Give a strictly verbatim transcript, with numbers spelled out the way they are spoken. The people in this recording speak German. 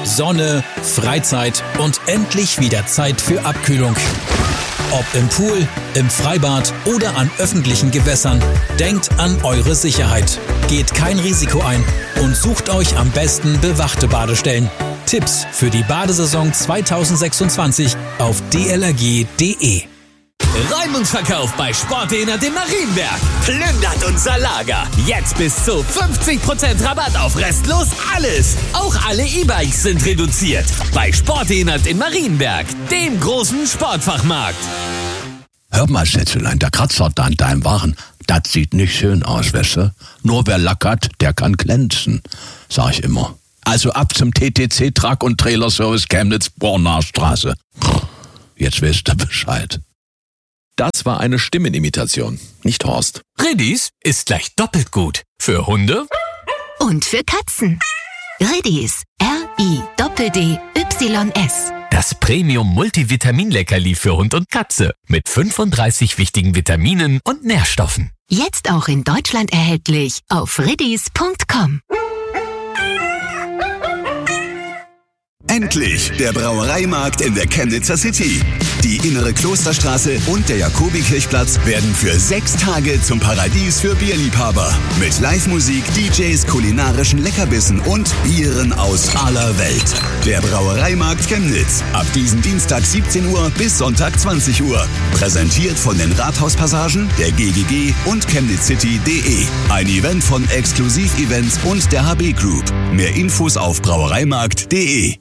Sonne, Freizeit und endlich wieder Zeit für Abkühlung. Ob im Pool, im Freibad oder an öffentlichen Gewässern, denkt an eure Sicherheit. Geht kein Risiko ein und sucht euch am besten bewachte Badestellen. Tipps für die Badesaison zwanzig sechsundzwanzig auf d l r g punkt d e. Räumungsverkauf bei Sportdehner dem Marienberg. Plündert unser Lager. Jetzt bis zu fünfzig Prozent Rabatt auf restlos alles. Auch alle E-Bikes sind reduziert. Bei Sportdehner dem Marienberg, dem großen Sportfachmarkt. Hör mal, Schätzelein, der Kratzer da an deinem Wagen, das sieht nicht schön aus, weißt du? Nur wer lackert, der kann glänzen, sag ich immer. Also ab zum T T C Truck und Trailer Service Chemnitz, Bornarstraße. Jetzt weißt du Bescheid. Das war eine Stimmenimitation, nicht Horst. Riddies ist gleich doppelt gut. Für Hunde und für Katzen. Riddies, R I D D Y S. Das Premium-Multivitamin-Leckerli für Hund und Katze mit fünfunddreißig wichtigen Vitaminen und Nährstoffen. Jetzt auch in Deutschland erhältlich auf riddies punkt com. Endlich der Brauereimarkt in der Chemnitzer City. Die innere Klosterstraße und der Jakobikirchplatz werden für sechs Tage zum Paradies für Bierliebhaber. Mit Live-Musik, D Js, kulinarischen Leckerbissen und Bieren aus aller Welt. Der Brauereimarkt Chemnitz. Ab diesem Dienstag siebzehn Uhr bis Sonntag zwanzig Uhr. Präsentiert von den Rathauspassagen, der G G G und chemnitzcity punkt de. Ein Event von Exklusiv-Events und der H B Group. Mehr Infos auf brauereimarkt punkt de.